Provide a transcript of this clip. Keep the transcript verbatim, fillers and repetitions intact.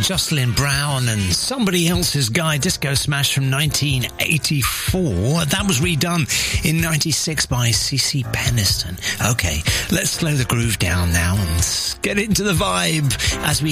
Jocelyn Brown and Somebody Else's Guy, disco smash from nineteen eighty-four. That was redone in ninety-six by C C Peniston. Okay, let's slow the groove down now and get into the vibe as we